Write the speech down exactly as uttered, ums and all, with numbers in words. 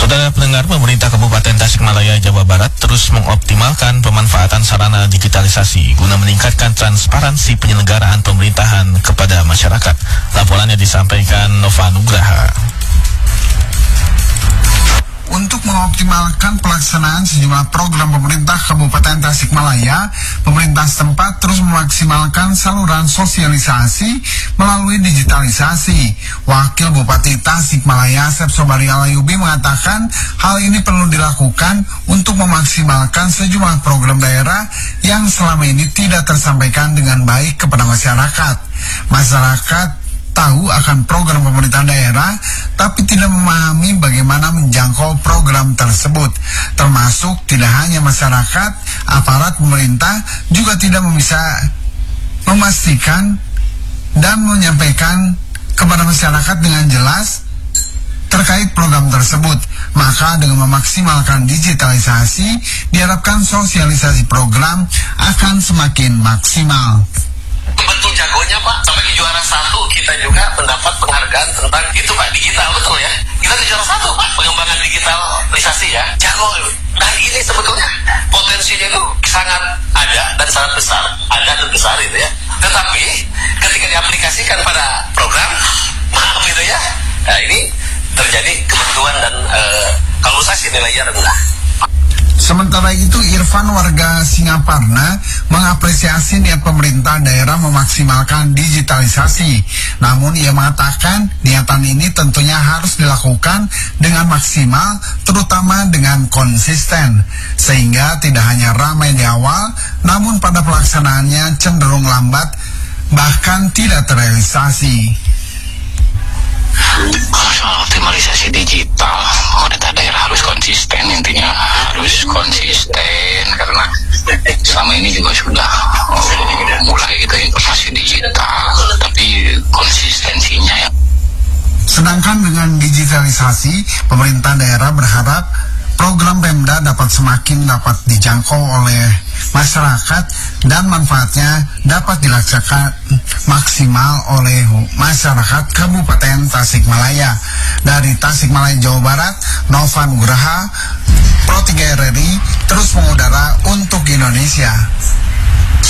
Saudara pendengar, pemerintah Kabupaten Tasikmalaya, Jawa Barat terus mengoptimalkan pemanfaatan sarana digitalisasi guna meningkatkan transparansi penyelenggaraan pemerintahan kepada masyarakat. Laporannya disampaikan Nova Nugraha. Untuk mengoptimalkan pelaksanaan sejumlah program pemerintah Kabupaten Tasikmalaya, pemerintah setempat terus memaksimalkan saluran sosialisasi melalui digitalisasi. Wakil Bupati Tasikmalaya, Asep Sobari Alayubi, mengatakan hal ini perlu dilakukan untuk memaksimalkan sejumlah program daerah yang selama ini tidak tersampaikan dengan baik kepada masyarakat. Masyarakat tahu akan program pemerintah daerah, tapi tidak memahami bagaimana menjangkau program tersebut. Termasuk tidak hanya masyarakat, aparat pemerintah juga tidak bisa memastikan dan menyampaikan kepada masyarakat dengan jelas terkait program tersebut. Maka dengan memaksimalkan digitalisasi, diharapkan sosialisasi program akan semakin maksimal. Betul jagonya Pak, sampai ke juara satu kita juga mendapat penghargaan tentang itu Pak, digital, betul ya. Kita ke juara satu Pak, pengembangan digitalisasi ya, jago. Dan ini sebetulnya potensinya itu sangat ada dan sangat besar, ada dan besar itu ya. Tetapi ketika diaplikasikan pada program, maaf itu ya, nah ini terjadi kebentuan dan uh, kalau saya sih nilainya rendah. Sementara itu, Irfan warga Singaparna mengapresiasi niat pemerintah daerah memaksimalkan digitalisasi. Namun ia mengatakan niatan ini tentunya harus dilakukan dengan maksimal, terutama dengan konsisten, sehingga tidak hanya ramai di awal, namun pada pelaksanaannya cenderung lambat, bahkan tidak terrealisasi. Kalau soal optimalisasi digital, pemerintah daerah harus konsisten, intinya harus konsisten karena selama ini juga sudah oh, mulai gitu informasi digital, tapi konsistensinya ya. Sedangkan dengan digitalisasi, pemerintah daerah berharap program Pemda dapat semakin dapat dijangkau oleh masyarakat dan manfaatnya dapat dilaksanakan maksimal oleh masyarakat Kabupaten Tasikmalaya. Dari Tasikmalaya, Jawa Barat, Nova Nugraha, Pro tiga R R I terus mengudara untuk Indonesia.